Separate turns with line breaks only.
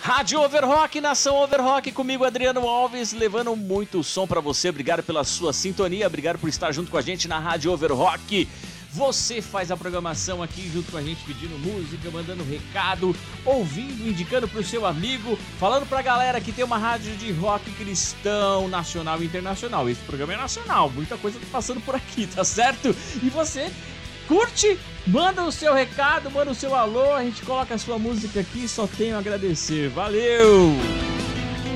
Rádio Overrock, Nação Overrock, comigo Adriano Alves, levando muito som pra você. Obrigado pela sua sintonia, obrigado por estar junto com a gente na Rádio Overrock. Você faz a programação aqui junto com a gente, pedindo música, mandando recado, ouvindo, indicando pro seu amigo, falando pra galera que tem uma rádio de rock cristão, nacional e internacional. Esse programa é nacional, muita coisa tá passando por aqui, tá certo? E você curte, manda o seu recado, manda o seu alô, a gente coloca a sua música aqui, só tenho a agradecer. Valeu!